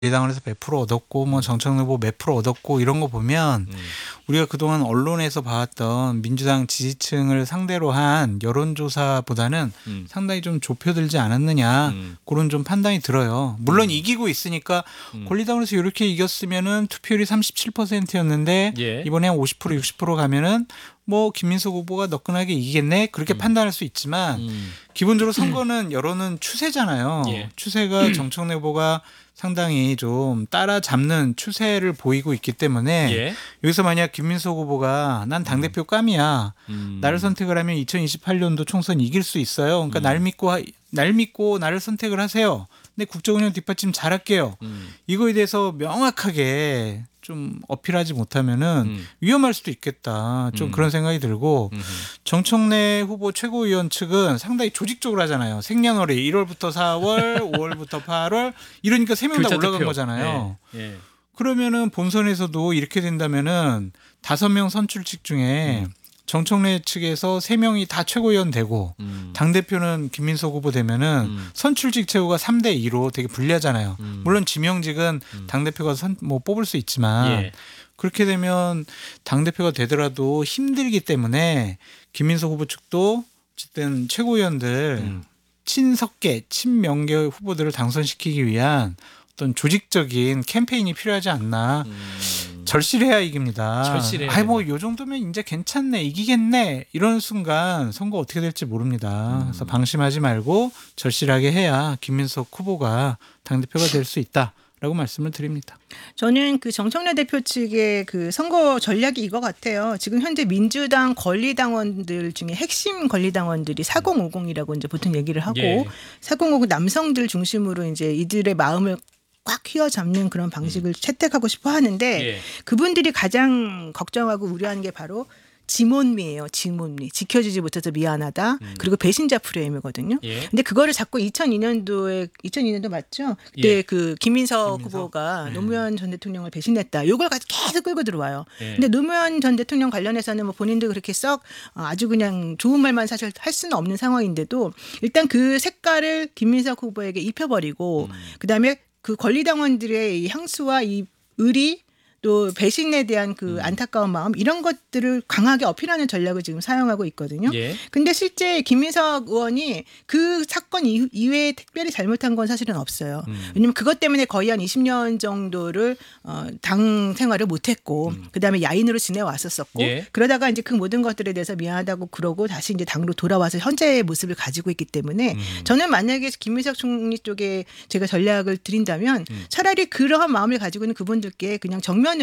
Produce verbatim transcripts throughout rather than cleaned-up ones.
권리당원에서 몇 프로 얻었고 뭐 정청래 후보 몇 프로 얻었고 이런 거 보면 음. 우리가 그동안 언론에서 봐왔던 민주당 지지층을 상대로 한 여론조사보다는 음. 상당히 좀 좁혀들지 않았느냐 음. 그런 좀 판단이 들어요. 물론 음. 이기고 있으니까 음. 권리당원에서 이렇게 이겼으면은 투표율이 삼십칠 퍼센트였는데 예. 이번에 한 오십 퍼센트 육십 퍼센트 가면은 뭐 김민석 후보가 너끈하게 이기겠네 그렇게 음. 판단할 수 있지만 음. 기본적으로 선거는 여론은 추세잖아요. 예. 추세가 정청래 후보가 상당히 좀 따라잡는 추세를 보이고 있기 때문에 예. 여기서 만약 김민석 후보가 난 당대표 깜이야. 음. 나를 선택을 하면 이천이십팔 년도 총선 이길 수 있어요. 그러니까 음. 날 믿고 하- 날 믿고 나를 선택을 하세요. 근데 국정운영 뒷받침 잘할게요. 음. 이거에 대해서 명확하게 좀 어필하지 못하면은 음. 위험할 수도 있겠다. 좀 음. 그런 생각이 들고 음. 정청래 후보 최고위원 측은 상당히 조직적으로 하잖아요. 생년월일 일월부터 사월, 오월부터 팔월 이러니까 세 명 다 글자 올라간 투표. 거잖아요. 예. 예. 그러면은 본선에서도 이렇게 된다면은 다섯 명 선출직 중에 음. 정청래 측에서 세 명이 다 최고위원 되고 음. 당 대표는 김민석 후보 되면은 음. 선출직 최고가 삼 대 이로 되게 불리하잖아요. 음. 물론 지명직은 음. 당 대표가 선 뭐 뽑을 수 있지만 예. 그렇게 되면 당 대표가 되더라도 힘들기 때문에 김민석 후보 측도 어쨌든 최고위원들 음. 친석계, 친명계 후보들을 당선시키기 위한 어떤 조직적인 캠페인이 필요하지 않나. 음. 절실해야 이깁니다. 절실해야 아이 뭐 요 정도면 이제 괜찮네, 이기겠네 이런 순간 선거 어떻게 될지 모릅니다. 음. 그래서 방심하지 말고 절실하게 해야 김민석 후보가 당 대표가 될 수 있다라고 말씀을 드립니다. 저는 그 정청래 대표 측의 그 선거 전략이 이거 같아요. 지금 현재 민주당 권리당원들 중에 핵심 권리당원들이 사공오공이라고 이제 보통 얘기를 하고 예. 사공오공 남성들 중심으로 이제 이들의 마음을 꽉 휘어잡는 그런 방식을 채택하고 싶어 하는데 예. 그분들이 가장 걱정하고 우려하는 게 바로 지몬미예요. 지몬미. 지켜주지 못해서 미안하다. 음. 그리고 배신자 프레임이거든요. 예. 근데 그거를 자꾸 이천이 년도에 이천이 년도 맞죠? 그때 예. 그 김민석, 김민석? 후보가 네. 노무현 전 대통령을 배신했다. 요걸 가지고 계속 끌고 들어와요. 예. 근데 노무현 전 대통령 관련해서는 뭐 본인도 그렇게 썩 아주 그냥 좋은 말만 사실 할 수는 없는 상황인데도 일단 그 색깔을 김민석 후보에게 입혀버리고 음. 그다음에 그 권리당원들의 이 향수와 이 의리 또 배신에 대한 그 안타까운 마음 이런 것들을 강하게 어필하는 전략을 지금 사용하고 있거든요. 예. 근데 실제 김민석 의원이 그 사건 이후- 이외에 특별히 잘못한 건 사실은 없어요. 음. 왜냐하면 그것 때문에 거의 한 이십 년 정도를 어, 당 생활을 못했고 음. 그다음에 야인으로 지내왔었었고 예. 그러다가 이제 그 모든 것들에 대해서 미안하다고 그러고 다시 이제 당으로 돌아와서 현재의 모습을 가지고 있기 때문에 음. 저는 만약에 김민석 총리 쪽에 제가 전략을 드린다면 음. 차라리 그러한 마음을 가지고 있는 그분들께 그냥 정면으로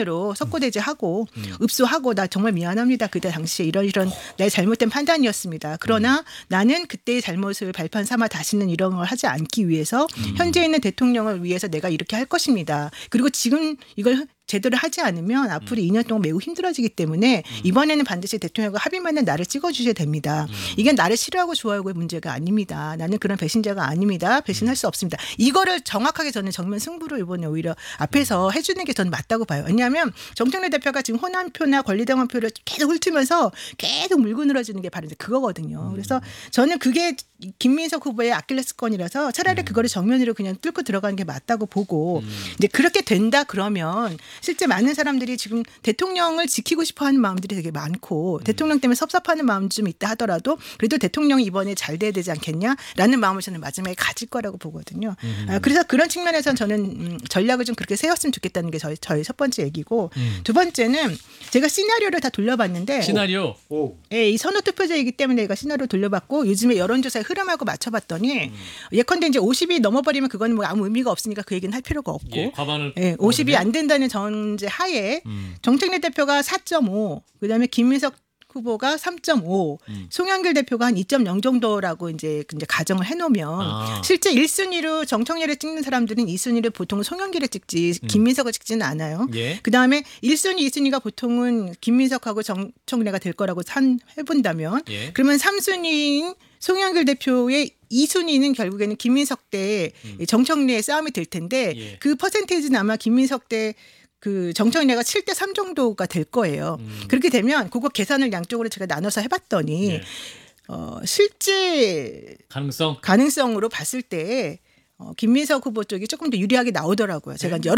석고대죄하고 음. 읍소하고 나 정말 미안합니다. 그때 당시에 이런 이런 나의 잘못된 판단이었습니다. 그러나 나는 그때의 잘못을 발판 삼아 다시는 이런 걸 하지 않기 위해서 음. 현재 있는 대통령을 위해서 내가 이렇게 할 것입니다. 그리고 지금 이걸 제대로 하지 않으면 앞으로 이 년 동안 매우 힘들어지기 때문에 이번에는 반드시 대통령과 합의만은 나를 찍어주셔야 됩니다. 이게 나를 싫어하고 좋아하고의 문제가 아닙니다. 나는 그런 배신자가 아닙니다. 배신할 수 없습니다. 이거를 정확하게 저는 정면 승부를 이번에 오히려 앞에서 해주는 게 저는 맞다고 봐요. 왜냐하면 정청래 대표가 지금 호남표나 권리당원표를 계속 훑으면서 계속 물고 늘어지는 게 바로 이제 그거거든요. 그래서 저는 그게 김민석 후보의 아킬레스건이라서 차라리 그거를 정면으로 그냥 뚫고 들어가는 게 맞다고 보고 이제 그렇게 된다 그러면 실제 많은 사람들이 지금 대통령을 지키고 싶어하는 마음들이 되게 많고 대통령 때문에 섭섭하는 마음 좀 있다 하더라도 그래도 대통령이 이번에 잘 돼야 되지 않겠냐라는 마음을 저는 마지막에 가질 거라고 보거든요. 아, 그래서 그런 측면에서는 저는 음, 전략을 좀 그렇게 세웠으면 좋겠다는 게 저희, 저희 첫 번째 얘기고 음. 두 번째는 제가 시나리오를 다 돌려봤는데 시나리오. 예, 이 선호 투표제이기 때문에 내가 시나리오 돌려봤고 요즘에 여론조사의 흐름하고 맞춰봤더니 예컨대 이제 오십이 넘어버리면 그건 뭐 아무 의미가 없으니까 그 얘기는 할 필요가 없고 예. 과반을. 예, 오십이 안 된다는 전제 하에 음. 정책래 대표가 사 점 오, 그다음에 김민석 후보가 삼 점 오, 음. 송영길 대표가 한 이 점 영 정도라고 이제 이제 가정을 해놓으면 아. 실제 일 순위로 정청래를 찍는 사람들은 이 순위를 보통 송영길을 찍지 김민석을 찍지는 않아요. 예. 그 다음에 일 순위, 이 순위가 보통은 김민석하고 정청래가 될 거라고 산 해본다면 예. 그러면 삼 순위인 송영길 대표의 이 순위는 결국에는 김민석 대 정청래의 싸움이 될 텐데 예. 그 퍼센테이지는 아마 김민석 대 그 정청래가 칠 대 삼 정도가 될 거예요. 음. 그렇게 되면 그거 계산을 양쪽으로 제가 나눠서 해봤더니 예. 어, 실제 가능성. 가능성으로 봤을 때 어, 김민석 후보 쪽이 조금 더 유리하게 나오더라고요. 제가 이제